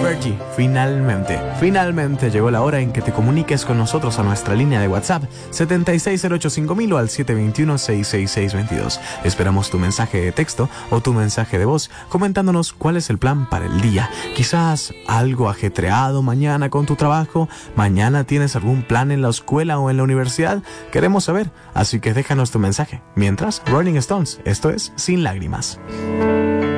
Fergie, finalmente llegó la hora en que te comuniques con nosotros a nuestra línea de WhatsApp 76085.000 o al 721-66622. Esperamos tu mensaje de texto o tu mensaje de voz comentándonos cuál es el plan para el día. Quizás algo ajetreado mañana con tu trabajo, mañana tienes algún plan en la escuela o en la universidad. Queremos saber, así que déjanos tu mensaje. Mientras, Rolling Stones, esto es Sin Lágrimas.